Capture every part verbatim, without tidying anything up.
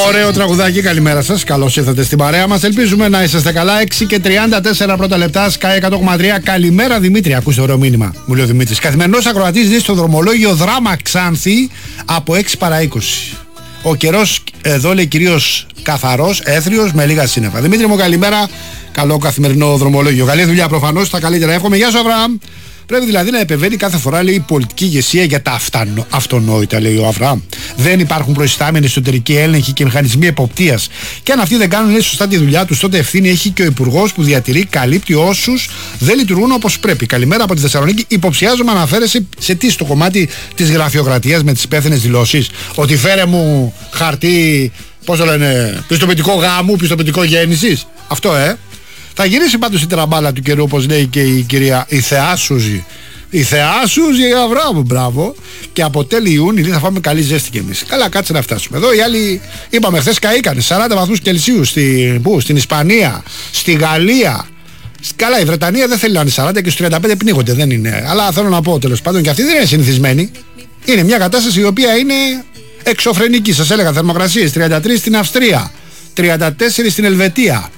Ωραίο τραγουδάκι, καλημέρα σας. Καλώς ήρθατε στην παρέα μας. Ελπίζουμε να είσαστε καλά. έξι και τριάντα τέσσερα πρώτα λεπτά, Sky εκατό κόμμα τρία. Καλημέρα Δημήτρη. Ακούστε ωραίο μήνυμα. Μου λέει ο Δημήτρης. Καθημερινός ακροατής δει στο δρομολόγιο Δράμα Ξάνθη από έξι παρά είκοσι. Ο καιρός εδώ λέει κυρίως καθαρός, έθριος, με λίγα σύννεφα. Δημήτρη μου, καλημέρα. Καλό καθημερινό δρομολόγιο. Καλή δουλειά προφανώς. Τα καλύτερα εύχομαι. Γεια σου, Αβραάμ. Πρέπει δηλαδή να επεμβαίνει κάθε φορά, λέει, η πολιτική ηγεσία για τα αυτανο... αυτονόητα, λέει ο Αβραάμ. Δεν υπάρχουν προϊστάμενοι εσωτερικοί έλεγχοι και μηχανισμοί εποπτείας. Και αν αυτοί δεν κάνουν, λέει, σωστά τη δουλειά τους, τότε ευθύνη έχει και ο υπουργός που διατηρεί, καλύπτει όσους δεν λειτουργούν όπως πρέπει. Καλημέρα από τη Θεσσαλονίκη. Υποψιάζομαι να αναφέρεσαι σε τι, στο κομμάτι της γραφειοκρατίας με τις υπεύθυνες δηλώσεις. Ότι φέρε μου χαρτί, πώς το λένε, πιστοποιητικό γάμου, πιστοποιητικό γέννησης. Αυτό, ε. Θα γυρίσει πάντως η τραμπάλα του καιρού, όπως λέει και η κυρία η Θεά Σούζη. Η Θεά Σούζη, μπράβο, μπράβο. Και από τέλη Ιούνιου θα φάμε καλή ζέστη κι εμείς. Καλά, κάτσε να φτάσουμε. Εδώ οι άλλοι, είπαμε χθες, καήκανε σαράντα βαθμούς Κελσίου στη, πού, στην Ισπανία, στη Γαλλία. Καλά, η Βρετανία δεν θέλει να είναι σαράντα και στους τριάντα πέντε πνίγονται, δεν είναι. Αλλά θέλω να πω τέλος πάντων και αυτή δεν είναι συνηθισμένη. Είναι μια κατάσταση η οποία είναι εξωφρενική. Σας έλεγα θερμοκρασίες τριάντα τρία στην Αυστρία, τριάντα τέσσερα στην Ελβετία.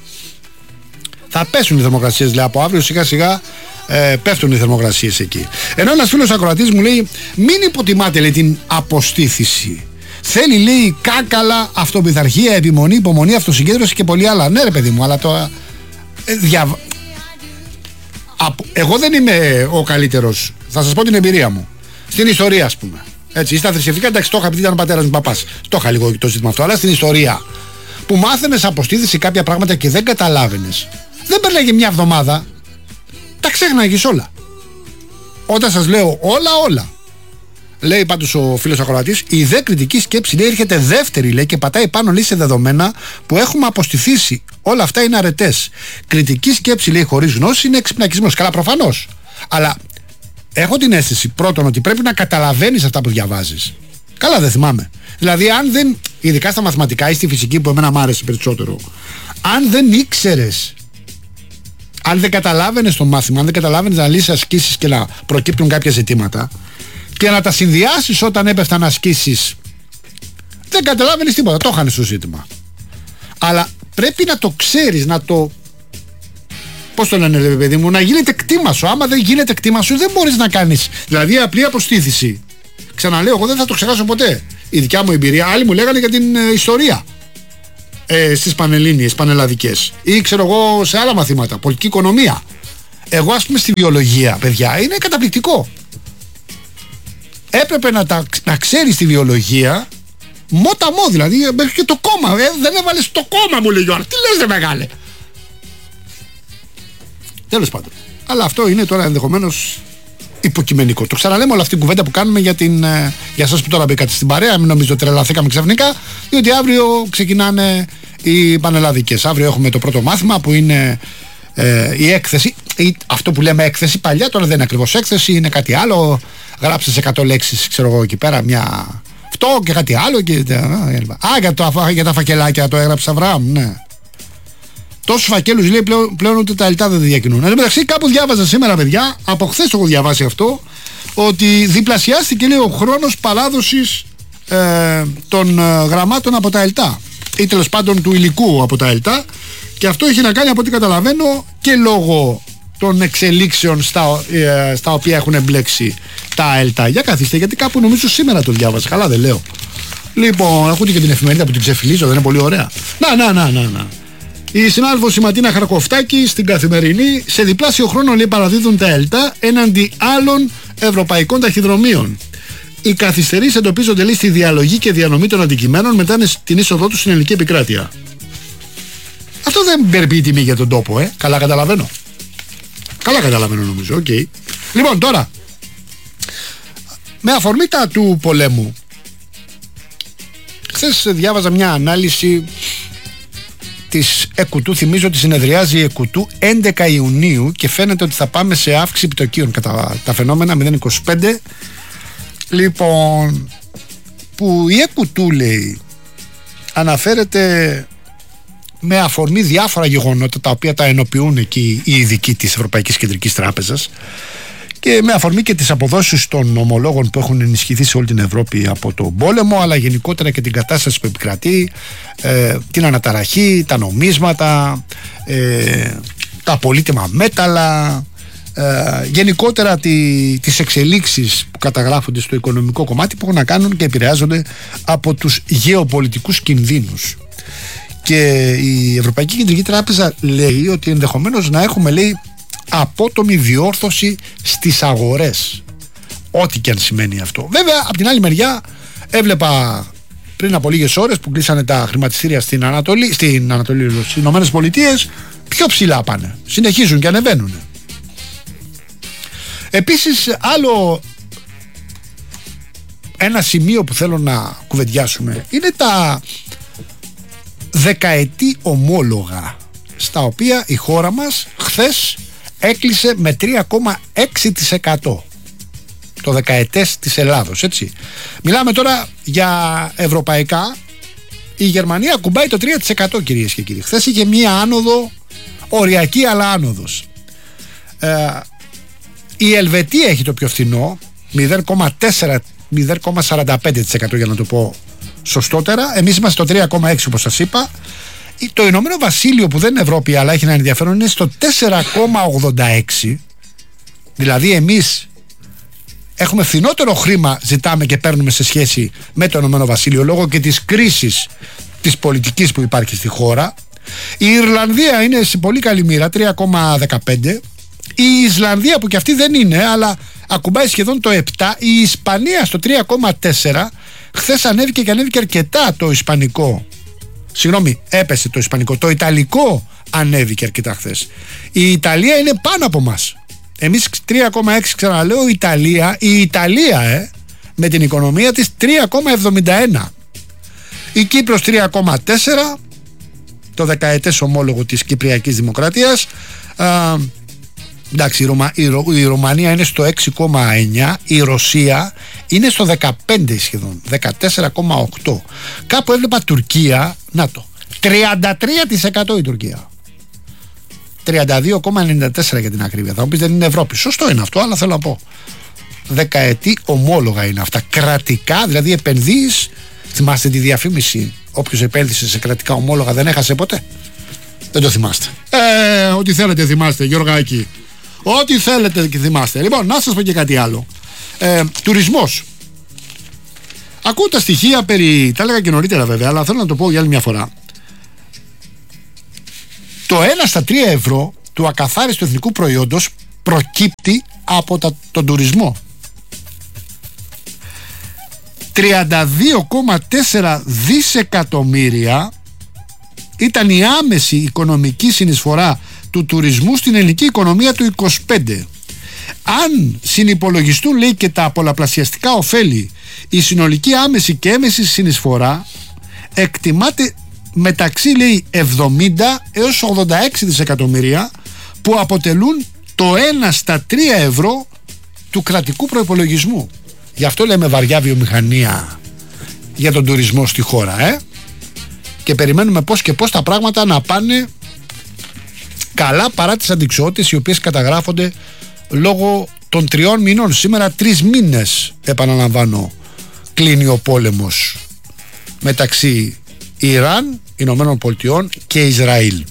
Θα πέσουν οι θερμοκρασίες, λέει, από αύριο σιγά σιγά ε, πέφτουν οι θερμοκρασίες εκεί. Ενώ ένας φίλος ακροατής μου λέει, μην υποτιμάτε, λέει, την αποστήθηση. Θέλει, λέει, κάκαλα, αυτοπειθαρχία, επιμονή, υπομονή, αυτοσυγκέντρωση και πολύ άλλα. Ναι, ρε παιδί μου, αλλά το ε, δια... Από... εγώ δεν είμαι ο καλύτερος. Θα σας πω την εμπειρία μου στην ιστορία, ας πούμε. Έτσι, στα θρησκευτικά, εντάξει, το είχα πει, ήταν ο πατέρας μου παπάς. Το είχα λίγο το ζήτημα αυτό, αλλά στην ιστορία που μάθαινες αποστήθηση κάποια πράγματα και δεν καταλάβαινες. Δεν περνάγε μια εβδομάδα, τα ξέχναγες όλα. Όταν σας λέω όλα, όλα. Λέει πάντως ο φίλος ακροατής, η δε κριτική σκέψη, λέει, έρχεται δεύτερη, λέει, και πατάει πάνω, λέει, σε δεδομένα που έχουμε αποστηθήσει. Όλα αυτά είναι αρετές. Κριτική σκέψη, λέει, χωρίς γνώση είναι εξυπνακισμός. Καλά, προφανώς. Αλλά έχω την αίσθηση πρώτον ότι πρέπει να καταλαβαίνεις αυτά που διαβάζεις. Καλά, δεν θυμάμαι. Δηλαδή, αν δεν, ειδικά στα μαθηματικά ή στη φυσική που εμένα μ' άρεσε περισσότερο, αν δεν ήξερες, αν δεν καταλάβαινες το μάθημα, αν δεν καταλάβαινες να λύσεις ασκήσεις και να προκύπτουν κάποια ζητήματα και να τα συνδυάσεις όταν έπεφταν ασκήσεις, δεν καταλάβαινες τίποτα, το είχαν στο ζήτημα. Αλλά πρέπει να το ξέρεις, να το, πώς το λένε, ρε παιδί μου, να γίνεται κτήμα σου. Άμα δεν γίνεται κτήμα σου, δεν μπορείς να κάνεις. Δηλαδή, απλή αποστήθηση. Ξαναλέω, εγώ δεν θα το ξεχάσω ποτέ. Η δικιά μου εμπειρία, άλλοι μου λέγανε για την ε, ιστορία. Ε, στις πανελλήνιες, πανελλαδικές, ή ξέρω εγώ σε άλλα μαθήματα, πολιτική οικονομία. Εγώ, ας πούμε, στη βιολογία, παιδιά, είναι καταπληκτικό. Έπρεπε να, τα, να ξέρεις τη βιολογία μότα μό, δηλαδή μέχρι και το κόμμα. Ε, δεν έβαλες το κόμμα, μου λέει ο άλλος. Τι λες, ρε μεγάλε. Τέλος πάντων. Αλλά αυτό είναι τώρα ενδεχομένως υποκειμενικό. Το ξαναλέμε όλη αυτή την κουβέντα που κάνουμε για, την, για εσάς που τώρα μπήκατε στην παρέα. Μην νομίζετε ότι τρελαθήκαμε ξαφνικά, διότι αύριο ξεκινάνε οι πανελλαδικές. Αύριο έχουμε το πρώτο μάθημα που είναι ε, η έκθεση. Ή, αυτό που λέμε έκθεση παλιά, τώρα δεν είναι ακριβώς έκθεση, είναι κάτι άλλο. Γράψες εκατό λέξεις, ξέρω εγώ, εκεί πέρα, μια αυτό και κάτι άλλο. Και, α, για, το, για τα φακελάκια το έγραψε Αβραάμ, ναι. Τόσους φακέλους, λέει, πλέον, πλέον ούτε τα ΕΛΤΑ δεν διακινούν. Εν τω μεταξύ, κάπου διάβαζα σήμερα, παιδιά, από χθες το έχω διαβάσει αυτό, ότι διπλασιάστηκε, λέει, ο χρόνος παράδοσης ε, των ε, γραμμάτων από τα ΕΛΤΑ, ή τέλος πάντων του υλικού από τα ΕΛΤΑ, και αυτό έχει να κάνει, από ό,τι καταλαβαίνω, και λόγω των εξελίξεων στα, ε, στα οποία έχουν εμπλέξει τα ΕΛΤΑ. Για καθίστε, γιατί κάπου νομίζω σήμερα το διάβασα. Καλά δεν λέω. Λοιπόν, ακούτε και την εφημερίδα που την ξεφυλίζω, δεν είναι πολύ ωραία. Να, να, να, να, να. Η συνάδελφος η Ματίνα Χαρκοφτάκη στην Καθημερινή, σε διπλάσιο χρόνο, λέει, παραδίδουν τα ΕΛΤΑ έναντι άλλων ευρωπαϊκών ταχυδρομείων. Οι καθυστερήσεις εντοπίζονται, λέει, στη διαλογή και διανομή των αντικειμένων μετά την είσοδό του στην ελληνική επικράτεια. Αυτό δεν περιποιεί τιμή για τον τόπο, ε. Καλά καταλαβαίνω. Καλά καταλαβαίνω, νομίζω. Οκ. Okay. Λοιπόν, τώρα, με αφορμή τα του πολέμου, χθες διάβαζα μια ανάλυση της ΕΚΟΥΤΟΥ. Θυμίζω ότι συνεδριάζει η ΕΚΟΥΤΟΥ έντεκα Ιουνίου και φαίνεται ότι θα πάμε σε αύξηση επιτοκίων κατά τα φαινόμενα μηδέν κόμμα είκοσι πέντε. Λοιπόν, που η ΕΚΟΥΤΟΥ, λέει, αναφέρεται με αφορμή διάφορα γεγονότα τα οποία τα ενοποιούν εκεί οι ειδικοί της Ευρωπαϊκής Κεντρικής Τράπεζας, και με αφορμή και τις αποδόσεις των ομολόγων που έχουν ενισχυθεί σε όλη την Ευρώπη από τον πόλεμο, αλλά γενικότερα και την κατάσταση που επικρατεί, ε, την αναταραχή, τα νομίσματα, ε, τα πολύτιμα μέταλλα, ε, γενικότερα τη, τις εξελίξεις που καταγράφονται στο οικονομικό κομμάτι που έχουν να κάνουν και επηρεάζονται από τους γεωπολιτικούς κινδύνους. Και η Ευρωπαϊκή Κεντρική Τράπεζα λέει ότι ενδεχομένως να έχουμε, λέει, απότομη διόρθωση στις αγορές, ό,τι και αν σημαίνει αυτό. Βέβαια, από την άλλη μεριά, έβλεπα πριν από λίγες ώρες που κλείσανε τα χρηματιστήρια στην Ανατολή, στην Ανατολή, στις Ηνωμένες Πολιτείες, πιο ψηλά πάνε, συνεχίζουν και ανεβαίνουν. Επίσης, άλλο ένα σημείο που θέλω να κουβεντιάσουμε είναι τα δεκαετή ομόλογα, στα οποία η χώρα μας χθες έκλεισε με τρία κόμμα έξι τοις εκατό το δεκαετές της Ελλάδος, έτσι. Μιλάμε τώρα για ευρωπαϊκά. Η Γερμανία κουμπάει το τρία τοις εκατό, κυρίες και κύριοι. Χθες είχε μία άνοδο, οριακή αλλά άνοδος. ε, Η Ελβετία έχει το πιο φθηνό, μηδέν κόμμα τέσσερα μηδέν κόμμα σαράντα πέντε τοις εκατό, για να το πω σωστότερα. Εμείς είμαστε στο τρία κόμμα έξι, όπως σας είπα. Το Ηνωμένο Βασίλειο, που δεν είναι Ευρώπη αλλά έχει ένα ενδιαφέρον, είναι στο τέσσερα κόμμα ογδόντα έξι. Δηλαδή εμείς έχουμε φθηνότερο χρήμα, ζητάμε και παίρνουμε, σε σχέση με το Ηνωμένο Βασίλειο, λόγω και της κρίσης της πολιτικής που υπάρχει στη χώρα. Η Ιρλανδία είναι σε πολύ καλή μοίρα, τρία κόμμα δεκαπέντε. Η Ισλανδία, που και αυτή δεν είναι, αλλά ακουμπάει σχεδόν το επτά. Η Ισπανία στο τρία κόμμα τέσσερα. Χθες ανέβηκε και ανέβηκε αρκετά το ισπανικό. Συγγνώμη, έπεσε το ισπανικό. Το ιταλικό ανέβηκε αρκετά χθες. Η Ιταλία είναι πάνω από μας. Εμείς τρία κόμμα έξι, ξαναλέω, η Ιταλία, η Ιταλία ε, με την οικονομία της τρία κόμμα εβδομήντα ένα. Η Κύπρος τρία κόμμα τέσσερα, το δεκαετές ομόλογο της Κυπριακής Δημοκρατίας. Α, εντάξει, η, Ρωμα, η, Ρο, η Ρωμανία είναι στο έξι κόμμα εννιά, η Ρωσία είναι στο δεκαπέντε σχεδόν, δεκατέσσερα κόμμα οκτώ. Κάπου έβλεπα Τουρκία, να το, τριάντα τρία τοις εκατό η Τουρκία. τριάντα δύο κόμμα ενενήντα τέσσερα για την ακρίβεια. Θα μου πεις δεν είναι Ευρώπη. Σωστό είναι αυτό, αλλά θέλω να πω. Δεκαετή ομόλογα είναι αυτά. Κρατικά, δηλαδή επενδύεις. Θυμάστε τη διαφήμιση? Όποιος επένδυσε σε κρατικά ομόλογα δεν έχασε ποτέ. Δεν το θυμάστε? Ε, ό,τι θέλετε θυμάστε, Γιώργακη. Ό,τι θέλετε και θυμάστε. Λοιπόν, να σας πω και κάτι άλλο. Ε, τουρισμός. Ακούω τα στοιχεία περί. Τα έλεγα και νωρίτερα βέβαια, αλλά θέλω να το πω για άλλη μια φορά. Το ένα στα τρία ευρώ του ακαθάριστου εθνικού προϊόντος προκύπτει από τα, τον τουρισμό. τριάντα δύο κόμμα τέσσερα δισεκατομμύρια ήταν η άμεση οικονομική συνεισφορά του τουρισμού στην ελληνική οικονομία του είκοσι πέντε. Αν συνυπολογιστούν, λέει, και τα πολλαπλασιαστικά ωφέλη, η συνολική άμεση και έμεση συνεισφορά εκτιμάται μεταξύ, λέει, εβδομήντα έως ογδόντα έξι δισεκατομμύρια, που αποτελούν το ένα στα τρία ευρώ του κρατικού προϋπολογισμού. Γι' αυτό λέμε βαριά βιομηχανία για τον τουρισμό στη χώρα, ε? Και περιμένουμε πώς και πώς τα πράγματα να πάνε καλά, παρά τις αντιξοότητες οι οποίες καταγράφονται λόγω των τριών μηνών. Σήμερα τρεις μήνες, επαναλαμβάνω, κλείνει ο πόλεμος μεταξύ Ιράν, Ηνωμένων Πολιτειών και Ισραήλ.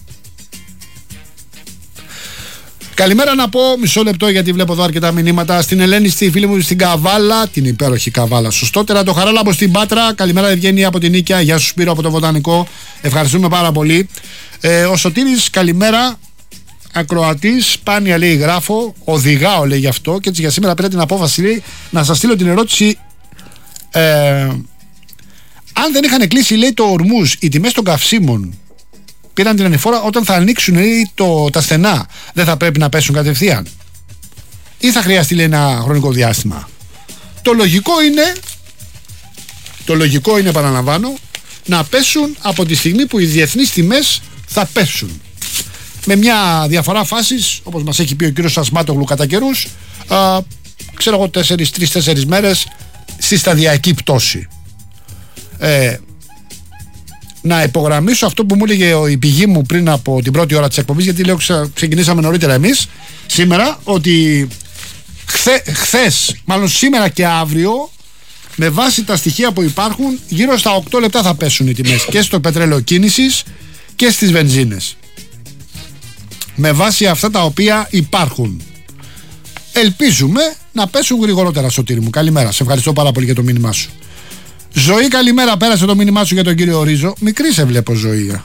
Καλημέρα να πω, μισό λεπτό, γιατί βλέπω εδώ αρκετά μηνύματα. Στην Ελένη, στη φίλη μου στην Καβάλα, την υπέροχη Καβάλα, σωστότερα. Το Χαράλαμπο στην Πάτρα. Καλημέρα Ευγένεια από την Νίκαια. Γεια σου Σπύρο από το Βοτανικό. Ευχαριστούμε πάρα πολύ. Ε, ο Σωτήρης, καλημέρα. Ακροατής, σπάνια λέει γράφω. Οδηγάω λέει γι' αυτό. Και έτσι για σήμερα πήρα την απόφαση, λέει, να σας στείλω την ερώτηση. Ε, αν δεν είχαν κλείσει, λέει, το Ορμούζ, οι τιμές των καυσίμων πήραν την ανηφόρα, όταν θα ανοίξουν, λέει, το, τα στενά, δεν θα πρέπει να πέσουν κατευθείαν? Ή θα χρειαστεί, λέει, ένα χρονικό διάστημα? Το λογικό είναι, το λογικό είναι, επαναλαμβάνω, να πέσουν από τη στιγμή που οι διεθνείς τιμές θα πέσουν. Με μια διαφορά φάσης, όπως μας έχει πει ο κύριος Ασμάτογλου κατά καιρούς, α, ξέρω εγώ, τέσσερις, τρεις-τέσσερις μέρες στη σταδιακή πτώση. Ε, να υπογραμμίσω αυτό που μου έλεγε η πηγή μου πριν από την πρώτη ώρα της εκπομπής, γιατί λέω ξε, ξεκινήσαμε νωρίτερα εμείς σήμερα, ότι χθε, χθες, μάλλον σήμερα και αύριο, με βάση τα στοιχεία που υπάρχουν, γύρω στα οκτώ λεπτά θα πέσουν οι τιμές και στο πετρέλαιο κίνησης και στις βενζίνες. Με βάση αυτά τα οποία υπάρχουν. Ελπίζουμε να πέσουν γρηγορότερα, Σωτήρη μου. Καλημέρα, σε ευχαριστώ πάρα πολύ για το μήνυμά σου. Ζωή, καλημέρα, πέρασε το μήνυμά σου για τον κύριο Ρίζο. Μικρή σε βλέπω, Ζωή.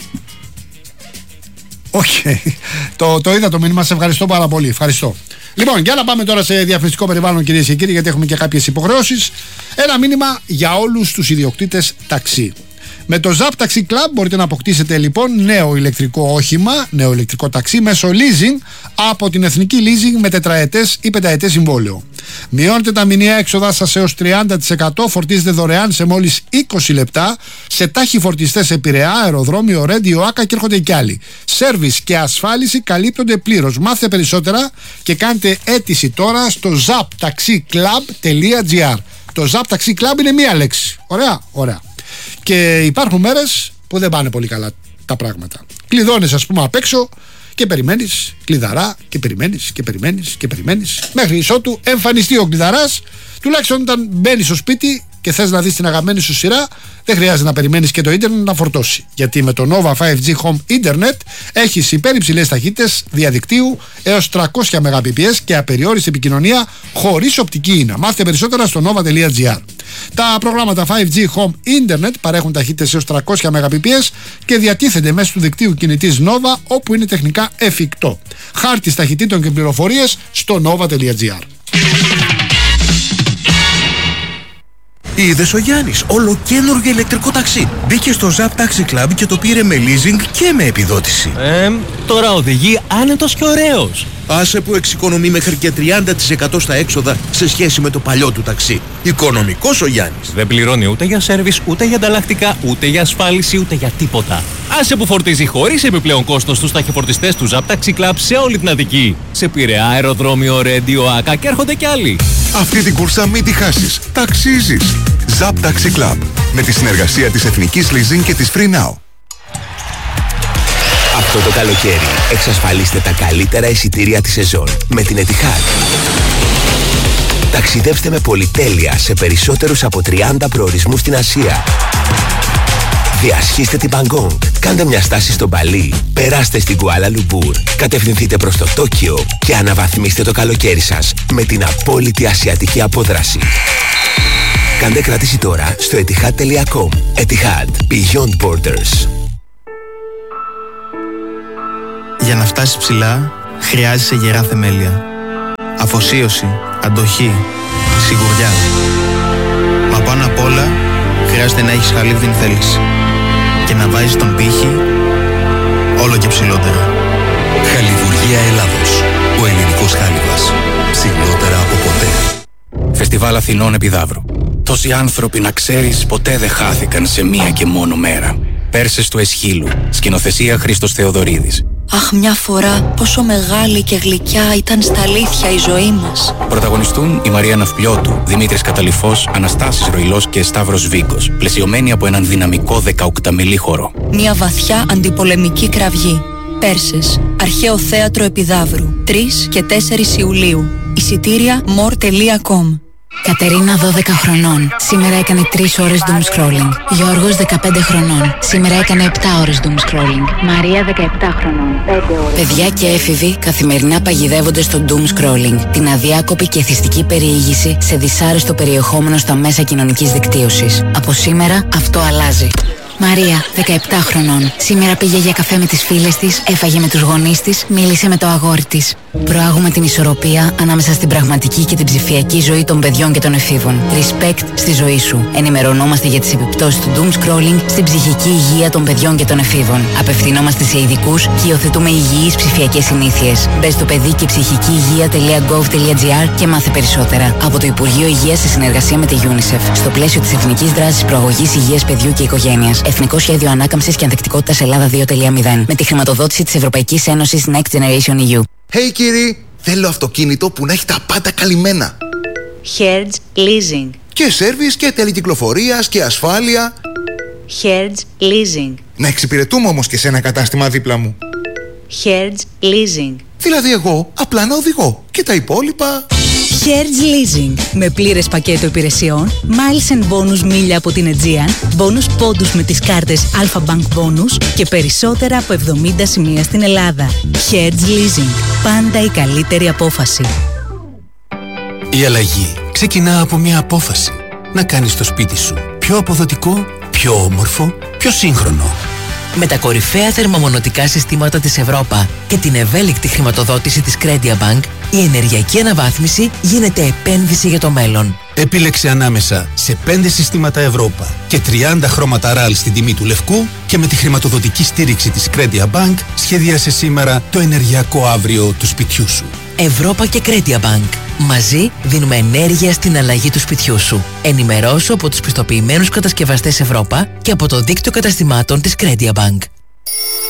Οκ, okay. το, το είδα το μήνυμα, σε ευχαριστώ πάρα πολύ. Ευχαριστώ. Λοιπόν, για να πάμε τώρα σε διαφημιστικό περιβάλλον, κυρίες και κύριοι, γιατί έχουμε και κάποιες υποχρεώσεις. Ένα μήνυμα για όλους τους ιδιοκτήτες ταξί. Με το Zap Taxi Club μπορείτε να αποκτήσετε λοιπόν νέο ηλεκτρικό όχημα, νέο ηλεκτρικό ταξί μέσω leasing από την Εθνική Leasing με τετραετές ή πενταετές συμβόλαιο. Μειώνετε τα μηνιαία έξοδά σας έως τριάντα τοις εκατό, φορτίζετε δωρεάν σε μόλις είκοσι λεπτά σε τάχοι φορτιστές σε Πειραιά, αεροδρόμιο, Ρέντιο, Άκα και έρχονται κι άλλοι. Σέρβις και ασφάλιση καλύπτονται πλήρως. Μάθετε περισσότερα και κάντε αίτηση τώρα στο zap taxi club τελεία gr. Το Zap Taxi Club είναι μία λέξη. Ωραία, ωραία. Και υπάρχουν μέρες που δεν πάνε πολύ καλά τα πράγματα. Κλειδώνεις, ας πούμε, απ' έξω και περιμένεις κλειδαρά και περιμένεις και περιμένεις και περιμένεις μέχρι ισότου εμφανιστεί ο κλειδαράς. Τουλάχιστον όταν μπαίνεις στο σπίτι και θες να δεις την αγαπημένη σου σειρά, δεν χρειάζεται να περιμένεις και το ίντερνετ να φορτώσει. Γιατί με το Nova φάιβ τζι Home Internet έχεις υπερυψηλές ταχύτητες διαδικτύου έως τριακόσια μεγαμπιτ και απεριόριστη επικοινωνία χωρίς οπτική ίνα. Μάθετε περισσότερα στο nova τελεία gr. Τα προγράμματα φάιβ τζι Home Internet παρέχουν ταχύτητες έως τριακόσια μεγαμπιτ και διατίθενται μέσω του δικτύου κινητής Nova όπου είναι τεχνικά εφικτό. Χάρτης ταχυτήτων και πληροφορίες στο nova τελεία gr. Είδες ο Γιάννης, ολοκαίνουργιο ηλεκτρικό ταξί. Μπήκε στο Zap Taxi Club και το πήρε με leasing και με επιδότηση. Ε, τώρα οδηγεί άνετος και ωραίος. Άσε που εξοικονομεί μέχρι και τριάντα τοις εκατό στα έξοδα σε σχέση με το παλιό του ταξί. Οικονομικός ο Γιάννης. Δεν πληρώνει ούτε για σέρβις, ούτε για ανταλλακτικά, ούτε για ασφάλιση, ούτε για τίποτα. Άσε που φορτίζει χωρίς επιπλέον κόστος στους ταχυφορτιστές του Zap Taxi Club σε όλη την Αττική. Σε Πειραιά, αεροδρόμιο, Ρέντιο, Άκα και έρχονται κι άλλοι. Αυτή την κούρσα μην τη χάσεις. Ταξίζεις. Zap Taxi Club. Με τη συνεργασία της Εθνικής Leasing και της Free Now. Αυτό το καλοκαίρι εξασφαλίστε τα καλύτερα εισιτήρια της σεζόν με την Etihad. Ταξιδέψτε με πολυτέλεια σε περισσότερους από τριάντα προορισμούς στην Ασία. Διασχίστε την Μπαγκόγκ, κάντε μια στάση στο Μπαλί, περάστε στην Κουάλα Λουμπούρ, κατευθυνθείτε προς το Τόκιο και αναβαθμίστε το καλοκαίρι σας με την απόλυτη ασιατική απόδραση. Κάντε κράτηση τώρα στο etihad τελεία com. Etihad. Beyond Borders. Για να φτάσεις ψηλά, χρειάζεσαι γερά θεμέλια. Αφοσίωση, αντοχή, σιγουριά. Μα πάνω απ' όλα, χρειάζεται να έχεις χαλίβδιν θέληση. Και να βάζεις τον πύχη όλο και ψηλότερα. Χαλιβουργία Ελλάδος. Ο ελληνικός χάλιβας. Ψηλότερα από ποτέ. Φεστιβάλ Αθηνών Επιδαύρου. Τόσοι άνθρωποι, να ξέρεις, ποτέ δεν χάθηκαν σε μία και μόνο μέρα. Πέρσες του Εσχύλου. Σκηνοθεσία Χρήστος Θεοδωρίδης. Αχ, μια φορά πόσο μεγάλη και γλυκιά ήταν στα αλήθεια η ζωή μας. Πρωταγωνιστούν η Μαρία Ναυπλιώτου, Δημήτρης Καταλυφός, Αναστάσης Ροϊλός και Σταύρος Βίγκος, πλαισιωμένοι από έναν δυναμικό δεκαοκταμιλή χορό. Μια βαθιά αντιπολεμική κραυγή. Πέρσες, αρχαίο θέατρο Επιδαύρου, τρεις και τέσσερις Ιουλίου. Εισιτήρια more τελεία com. Κατερίνα δώδεκα χρονών. Σήμερα έκανε τρεις ώρες doom scrolling. Γιώργος δεκαπέντε χρονών. Σήμερα έκανε επτά ώρες doom scrolling. Μαρία δεκαεπτά χρονών. πέντε ώρες. Παιδιά και έφηβοι καθημερινά παγιδεύονται στο doom scrolling. Την αδιάκοπη και εθιστική περιήγηση σε δυσάρεστο περιεχόμενο στα μέσα κοινωνικής δικτύωσης. Από σήμερα αυτό αλλάζει. Μαρία, δεκαεπτά χρονών. Σήμερα πήγε για καφέ με τις φίλες της, έφαγε με τους γονείς της, μίλησε με το αγόρι της. Προάγουμε την ισορροπία ανάμεσα στην πραγματική και την ψηφιακή ζωή των παιδιών και των εφήβων. Respect στη ζωή σου. Ενημερωνόμαστε για τις επιπτώσεις του doom scrolling στην ψυχική υγεία των παιδιών και των εφήβων. Απευθυνόμαστε σε ειδικούς και υιοθετούμε υγιείς ψηφιακές συνήθειες. Μπες στο παιδί και ψυχική υγεία τελεία gov τελεία gr και μάθε περισσότερα. Από το Υπουργείο Υγείας σε συνεργασία με τη UNICEF. Στο πλαίσιο της Εθνικής Δράσης Προαγωγής Υγείας Παιδιού και Οικογένειας. Εθνικό Σχέδιο Ανάκαμψης και Ανθεκτικότητας Ελλάδα δύο τελεία μηδέν. Με τη χρηματοδότηση της Ευρωπαϊκής Ένωσης Next Generation ι γιου. Hey κύριοι, θέλω αυτοκίνητο που να έχει τα πάντα καλυμμένα. Hertz Leasing. Και σέρβις και τελεκυκλοφορίας και ασφάλεια. Hertz Leasing. Να εξυπηρετούμε όμως και σε ένα κατάστημα δίπλα μου. Hertz Leasing. Δηλαδή εγώ απλά να οδηγώ και τα υπόλοιπα... Hertz Leasing. Με πλήρες πακέτο υπηρεσιών, miles and bonus μίλια από την Aegean, bonus πόντους με τις κάρτες Alpha Bank Bonus και περισσότερα από εβδομήντα σημεία στην Ελλάδα. Hertz Leasing. Πάντα η καλύτερη απόφαση. Η αλλαγή ξεκινά από μια απόφαση. Να κάνεις το σπίτι σου πιο αποδοτικό, πιο όμορφο, πιο σύγχρονο. Με τα κορυφαία θερμομονωτικά συστήματα της Ευρώπα και την ευέλικτη χρηματοδότηση της Credia Bank, η ενεργειακή αναβάθμιση γίνεται επένδυση για το μέλλον. Επίλεξε ανάμεσα σε πέντε συστήματα Ευρώπα και τριάντα χρώματα ραλ στην τιμή του λευκού και με τη χρηματοδοτική στήριξη της Credia Bank σχεδίασε σήμερα το ενεργειακό αύριο του σπιτιού σου. Ευρώπα και Credia Bank. Μαζί δίνουμε ενέργεια στην αλλαγή του σπιτιού σου. Ενημερώσου από τους πιστοποιημένους κατασκευαστές Ευρώπα και από το δίκτυο καταστημάτων της Credia Bank.